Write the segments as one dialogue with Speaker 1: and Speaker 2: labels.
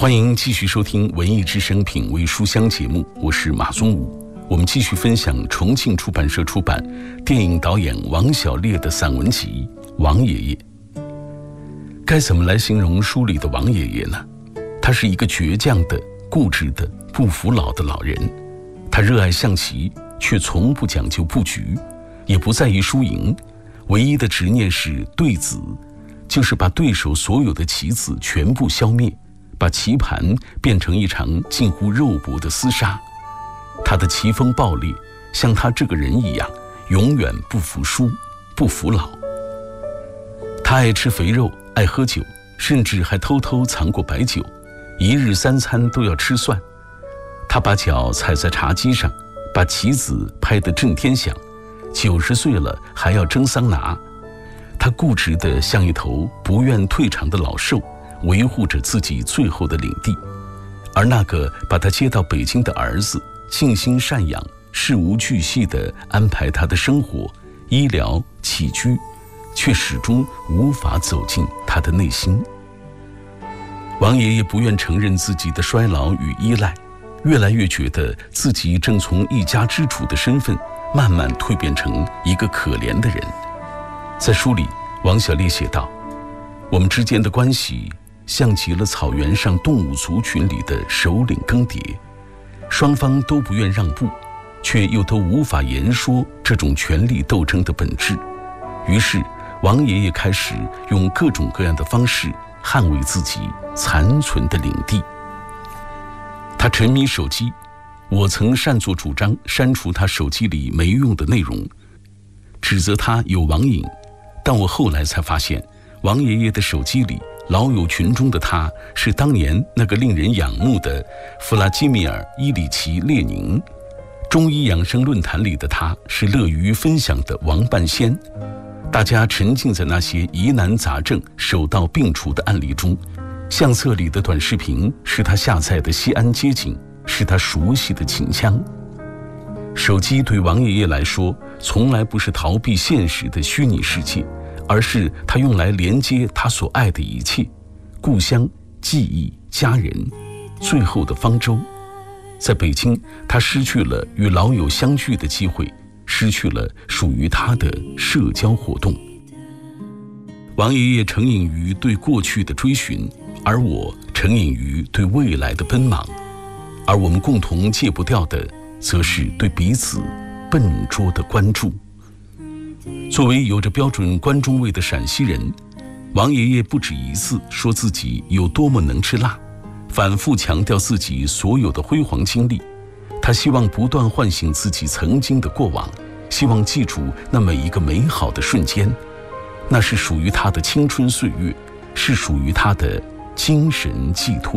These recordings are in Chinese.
Speaker 1: 欢迎继续收听文艺之声品味书香节目，我是马宗武。我们继续分享重庆出版社出版电影导演王小烈的散文集《王爷爷》。该怎么来形容书里的王爷爷呢？他是一个倔强的、固执的、不服老的老人。他热爱象棋，却从不讲究布局，也不在意输赢，唯一的执念是对子，就是把对手所有的棋子全部消灭，把棋盘变成一场近乎肉搏的厮杀。他的棋风暴烈，像他这个人一样，永远不服输，不服老。他爱吃肥肉，爱喝酒，甚至还偷偷藏过白酒，一日三餐都要吃蒜。他把脚踩在茶几上，把棋子拍得震天响，90岁了还要蒸桑拿。他固执得像一头不愿退场的老兽，维护着自己最后的领地。而那个把他接到北京的儿子，尽心赡养，事无巨细地安排他的生活、医疗、起居，却始终无法走进他的内心。王爷爷不愿承认自己的衰老与依赖，越来越觉得自己正从一家之主的身份慢慢蜕变成一个可怜的人。在书里，王小烈写道：我们之间的关系像极了草原上动物族群里的首领更迭，双方都不愿让步，却又都无法言说这种权力斗争的本质。于是王爷爷开始用各种各样的方式捍卫自己残存的领地。他沉迷手机，我曾擅作主张删除他手机里没用的内容，指责他有网瘾。但我后来才发现，王爷爷的手机里老友群中的他是当年那个令人仰慕的弗拉基米尔·伊里奇·列宁，中医养生论坛里的他是乐于分享的王半仙。大家沉浸在那些疑难杂症手到病除的案例中，相册里的短视频是他下载的西安街景，是他熟悉的秦腔。手机对王爷爷来说，从来不是逃避现实的虚拟世界，而是他用来连接他所爱的一切，故乡、记忆、家人，最后的方舟。在北京，他失去了与老友相聚的机会，失去了属于他的社交活动。王爷爷成瘾于对过去的追寻，而我成瘾于对未来的奔忙，而我们共同戒不掉的，则是对彼此笨拙的关注。作为有着标准关中味的陕西人，王爷爷不止一次说自己有多么能吃辣，反复强调自己所有的辉煌经历。他希望不断唤醒自己曾经的过往，希望记住那每一个美好的瞬间，那是属于他的青春岁月，是属于他的精神寄托。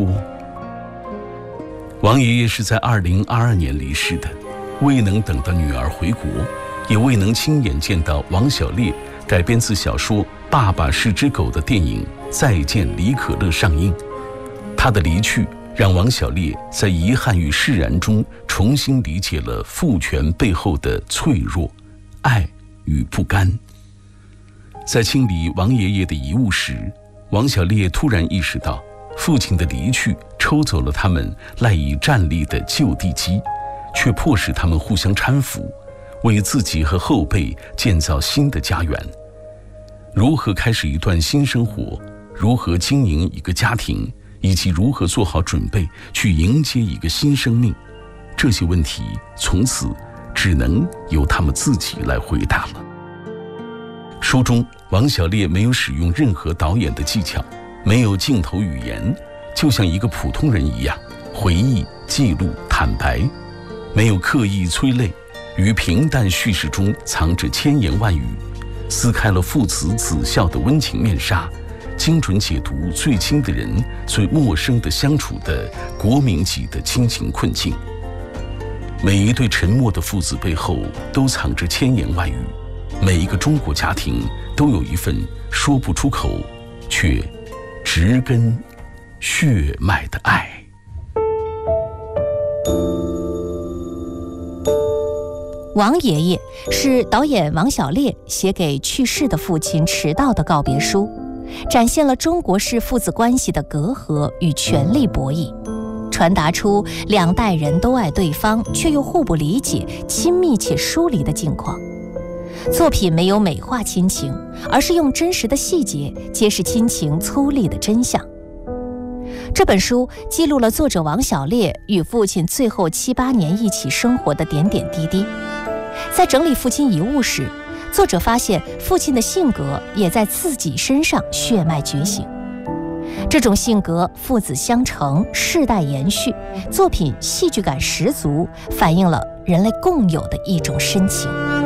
Speaker 1: 王爷爷是在2022年离世的，未能等到女儿回国，也未能亲眼见到王小烈改编自小说《爸爸是只狗》的电影《再见李可乐》上映。他的离去让王小烈在遗憾与释然中重新理解了父权背后的脆弱、爱与不甘。在清理王爷爷的遗物时，王小烈突然意识到，父亲的离去抽走了他们赖以站立的旧地基，却迫使他们互相搀扶，为自己和后辈建造新的家园。如何开始一段新生活，如何经营一个家庭，以及如何做好准备去迎接一个新生命，这些问题从此只能由他们自己来回答了。书中，王小烈没有使用任何导演的技巧，没有镜头语言，就像一个普通人一样，回忆、记录、坦白，没有刻意催泪，于平淡叙事中藏着千言万语，撕开了父子子孝的温情面纱，精准解读最亲的人、最陌生的相处的国民级的亲情困境。每一对沉默的父子背后都藏着千言万语，每一个中国家庭都有一份说不出口却植根血脉的爱。
Speaker 2: 王爷爷是导演王小烈写给去世的父亲迟到的告别书。 展现了中国式父子关系的隔阂与权力博弈，传达出两代人都爱对方却又互不理解、亲密且疏离的境况。作品没有美化亲情，而是用真实的细节揭示亲情粗粝的真相。这本书记录了作者王小烈与父亲最后7、8年一起生活的点点滴滴。在整理父亲遗物时，作者发现父亲的性格也在自己身上血脉觉醒。这种性格父子相承，世代延续，作品戏剧感十足，反映了人类共有的一种深情。